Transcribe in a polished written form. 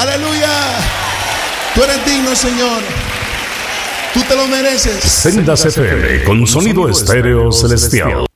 Aleluya. Tú eres digno, Señor. Tú te lo mereces. Sendas FM con sonido estéreo celestial.